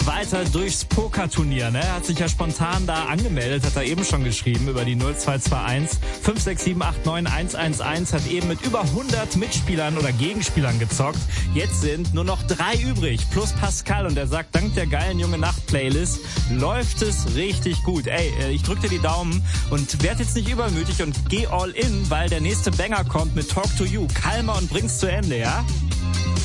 weiter durchs Pokerturnier. Ne? Er hat sich ja spontan da angemeldet, hat er eben schon geschrieben über die 0221 56789 111, hat eben mit über 100 Mitspielern oder Gegenspielern gezockt. Jetzt sind nur noch 3 übrig, plus Pascal, und er sagt, dank der geilen Junge Nacht-Playlist läuft es richtig gut. Ey, ich drück dir die Daumen und werd jetzt nicht übermütig und geh all in, weil der nächste Banger kommt mit Talk to You. Kalmer und bring's zu Ende, ja?